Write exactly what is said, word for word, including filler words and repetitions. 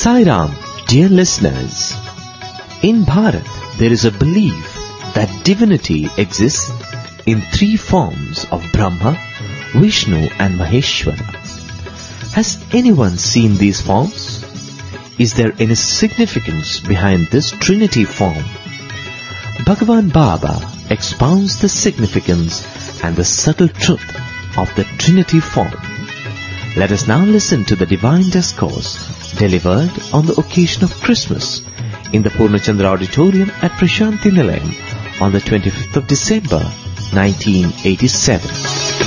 Sai Ram, dear listeners. In Bharat, there is a belief that divinity exists in three forms of Brahma, Vishnu and Maheshwara. Has anyone seen these forms? Is there any significance behind this trinity form? Bhagavan Baba expounds the significance and the subtle truth of the trinity form. Let us now listen to the divine discourse delivered on the occasion of Christmas in the Purnachandra Auditorium at Prashanti Nilayam on the twenty-fifth of December nineteen eighty-seven.